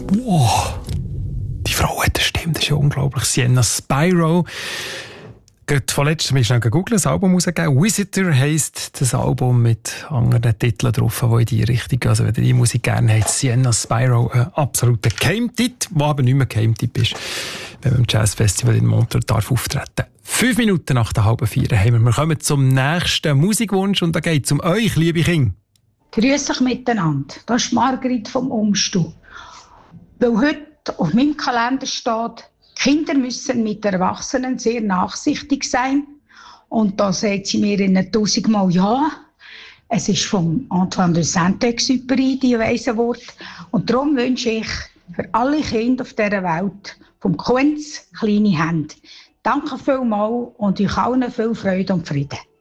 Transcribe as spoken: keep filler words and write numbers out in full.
Wow, die Frau hat eine Stimme, das ist ja unglaublich. Sienna Spyro. Gerade vorletzt habe ich schnell gegoogelt, das Album rausgegeben. Visitor heisst das Album mit anderen Titeln drauf, die in die Richtung gehen. Also wenn ihr die Musik gerne habt, Sienna Spyro, ein absoluter Geheimtipp, der aber nicht mehr Geheimtipp ist, wenn man im Jazzfestival in Montreux darf auftreten. Fünf Minuten nach der halben vier haben wir. Wir kommen zum nächsten Musikwunsch und da geht es um euch, liebe Kinder. Grüß euch miteinander. Das ist Margrit vom Umstu. Weil heute auf meinem Kalender steht, Kinder müssen mit Erwachsenen sehr nachsichtig sein. Und da sagt sie mir in tausendmal ja. Es ist von Antoine de Saint-Exupéry, die weise Wort. Und darum wünsche ich für alle Kinder auf dieser Welt vom Kunz kleine Hände. Danke vielmals und euch allen viel Freude und Frieden.